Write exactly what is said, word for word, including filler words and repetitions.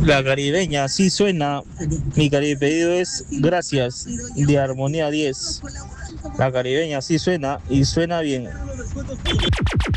La caribeña sí suena. Mi cari pedido es gracias de Armonía diez. La caribeña sí suena y suena bien.